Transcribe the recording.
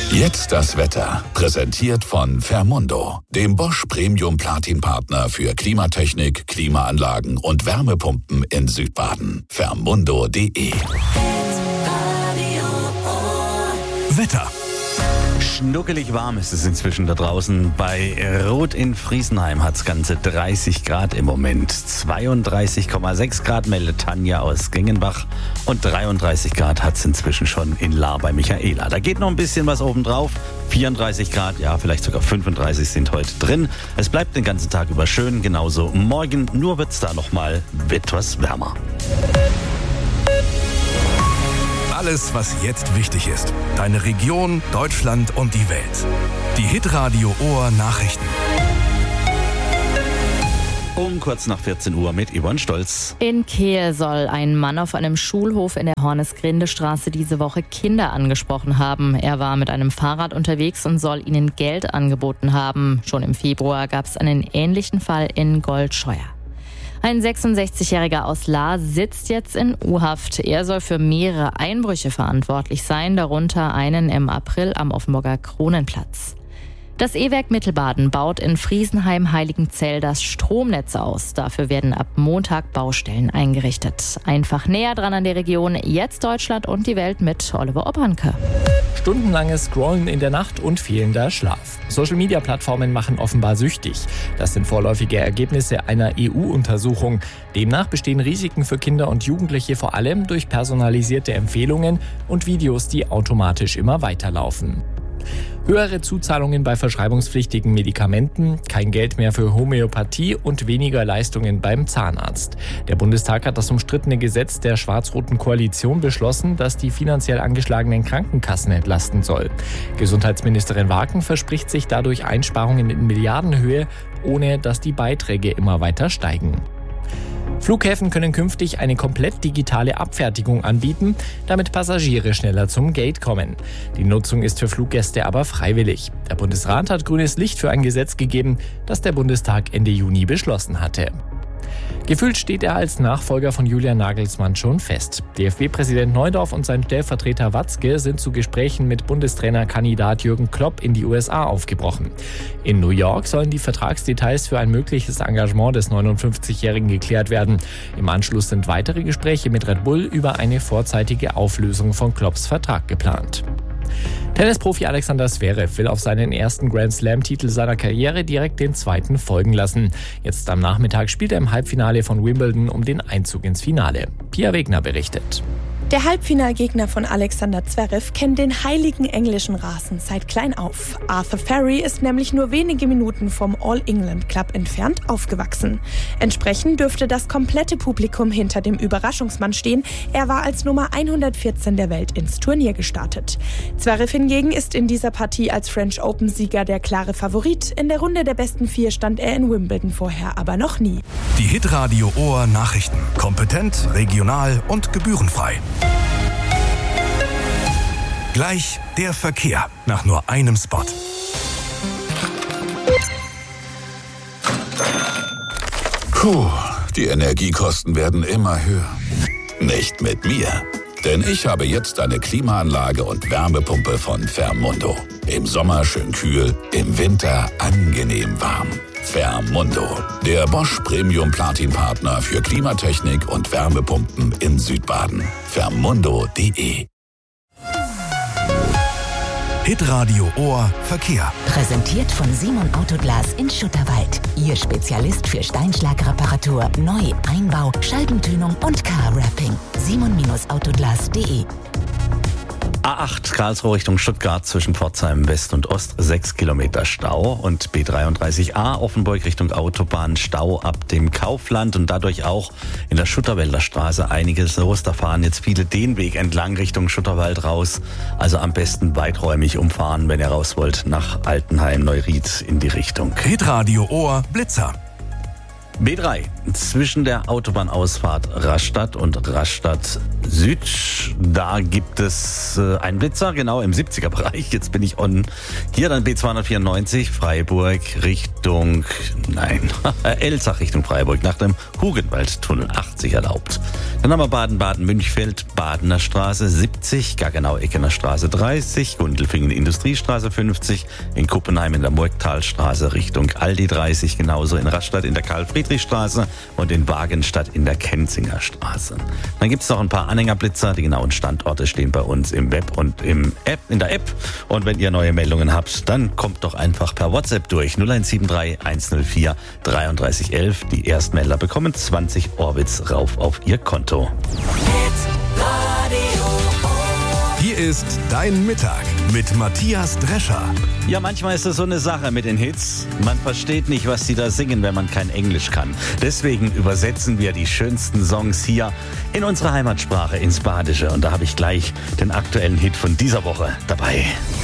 Jetzt das Wetter, präsentiert von Fermundo, dem Bosch Premium Platin Partner für Klimatechnik, Klimaanlagen und Wärmepumpen in Südbaden. Fermundo.de. Wetter. Schnuckelig warm ist es inzwischen da draußen. Bei Roth in Friesenheim hat es ganze 30 Grad im Moment. 32,6 Grad meldet Tanja aus Gengenbach. Und 33 Grad hat es inzwischen schon in Lahr bei Michaela. Da geht noch ein bisschen was obendrauf. 34 Grad, ja vielleicht sogar 35 sind heute drin. Es bleibt den ganzen Tag über schön, genauso morgen. Nur wird es da noch mal etwas wärmer. Alles, was jetzt wichtig ist. Deine Region, Deutschland und die Welt. Die Hitradio Ohr Nachrichten. Um kurz nach 14 Uhr mit Yvonne Stolz. In Kehl soll ein Mann auf einem Schulhof in der Hornes-Grinde-Straße diese Woche Kinder angesprochen haben. Er war mit einem Fahrrad unterwegs und soll ihnen Geld angeboten haben. Schon im Februar gab es einen ähnlichen Fall in Goldscheuer. Ein 66-Jähriger aus Lahr sitzt jetzt in U-Haft. Er soll für mehrere Einbrüche verantwortlich sein, darunter einen im April am Offenburger Kronenplatz. Das E-Werk Mittelbaden baut in Friesenheim-Heiligenzell das Stromnetz aus. Dafür werden ab Montag Baustellen eingerichtet. Einfach näher dran an der Region, jetzt Deutschland und die Welt mit Oliver Opernke. Stundenlanges Scrollen in der Nacht und fehlender Schlaf. Social-Media-Plattformen machen offenbar süchtig. Das sind vorläufige Ergebnisse einer EU-Untersuchung. Demnach bestehen Risiken für Kinder und Jugendliche vor allem durch personalisierte Empfehlungen und Videos, die automatisch immer weiterlaufen. Höhere Zuzahlungen bei verschreibungspflichtigen Medikamenten, kein Geld mehr für Homöopathie und weniger Leistungen beim Zahnarzt. Der Bundestag hat das umstrittene Gesetz der schwarz-roten Koalition beschlossen, das die finanziell angeschlagenen Krankenkassen entlasten soll. Gesundheitsministerin Waken verspricht sich dadurch Einsparungen in Milliardenhöhe, ohne dass die Beiträge immer weiter steigen. Flughäfen können künftig eine komplett digitale Abfertigung anbieten, damit Passagiere schneller zum Gate kommen. Die Nutzung ist für Fluggäste aber freiwillig. Der Bundesrat hat grünes Licht für ein Gesetz gegeben, das der Bundestag Ende Juni beschlossen hatte. Gefühlt steht er als Nachfolger von Julian Nagelsmann schon fest. DFB-Präsident Neudorf und sein Stellvertreter Watzke sind zu Gesprächen mit Bundestrainerkandidat Jürgen Klopp in die USA aufgebrochen. In New York sollen die Vertragsdetails für ein mögliches Engagement des 59-Jährigen geklärt werden. Im Anschluss sind weitere Gespräche mit Red Bull über eine vorzeitige Auflösung von Klopps Vertrag geplant. Tennisprofi Alexander Zverev will auf seinen ersten Grand-Slam-Titel seiner Karriere direkt den zweiten folgen lassen. Jetzt am Nachmittag spielt er im Halbfinale von Wimbledon um den Einzug ins Finale. Pia Wegner berichtet. Der Halbfinalgegner von Alexander Zverev kennt den heiligen englischen Rasen seit klein auf. Arthur Ferry ist nämlich nur wenige Minuten vom All-England Club entfernt aufgewachsen. Entsprechend dürfte das komplette Publikum hinter dem Überraschungsmann stehen. Er war als Nummer 114 der Welt ins Turnier gestartet. Zverev hingegen ist in dieser Partie als French Open-Sieger der klare Favorit. In der Runde der besten 4 stand er in Wimbledon vorher aber noch nie. Die Hitradio Ohr Nachrichten. Kompetent, regional und gebührenfrei. Gleich der Verkehr nach nur einem Spot. Puh, die Energiekosten werden immer höher. Nicht mit mir. Denn ich habe jetzt eine Klimaanlage und Wärmepumpe von Fermundo. Im Sommer schön kühl, im Winter angenehm warm. Fermundo, der Bosch Premium Platin Partner für Klimatechnik und Wärmepumpen in Südbaden. Fermundo.de. Hitradio Ohr Verkehr. Präsentiert von Simon Autoglas in Schutterwald. Ihr Spezialist für Steinschlagreparatur, Neu-, Einbau, Scheibentönung und Car-Wrapping. simon-autoglas.de. A8 Karlsruhe Richtung Stuttgart zwischen Pforzheim West und Ost 6 Kilometer Stau und B33A Offenburg Richtung Autobahn Stau ab dem Kaufland und dadurch auch in der Schutterwälder Straße einiges los. Da fahren jetzt viele den Weg entlang Richtung Schutterwald raus. Also am besten weiträumig umfahren, wenn ihr raus wollt nach Altenheim, Neuried in die Richtung. Hitradio Ohr Blitzer. B3 zwischen der Autobahnausfahrt Rastatt und Rastatt Süd. Da gibt es einen Blitzer, genau im 70er-Bereich. Jetzt bin ich on. Hier dann B294, Freiburg Richtung, Elzach Richtung Freiburg, nach dem Hugenwaldtunnel 80 erlaubt. Dann haben wir Baden-Baden-Münchfeld, Badener Straße 70, Gaggenau-Eckener Straße 30, Gundelfingen Industriestraße 50, in Kuppenheim in der Murgtalstraße Richtung Aldi 30, genauso in Rastatt in der Karl-Friedrich-Straße und in Wagenstadt in der Kenzinger Straße. Dann gibt es noch ein paar Anhängerblitzer. Die genauen Standorte stehen bei uns im Web und in der App. Und wenn ihr neue Meldungen habt, dann kommt doch einfach per WhatsApp durch. 0173 104 3311. Die Erstmelder bekommen 20 Orbits rauf auf ihr Konto. Hier ist Dein Mittag mit Matthias Drescher. Ja, manchmal ist das so eine Sache mit den Hits. Man versteht nicht, was sie da singen, wenn man kein Englisch kann. Deswegen übersetzen wir die schönsten Songs hier in unsere Heimatsprache, ins Badische. Und da habe ich gleich den aktuellen Hit von dieser Woche dabei.